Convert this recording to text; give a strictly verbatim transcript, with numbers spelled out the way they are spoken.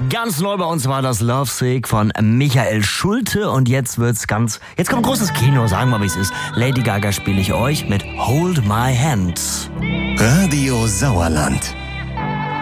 Ganz neu bei uns war das Lovesick von Michael Schulte und jetzt wird's ganz, jetzt kommt großes Kino, sagen wir, wie es ist. Lady Gaga spiele ich euch mit Hold My Hand. Radio Sauerland.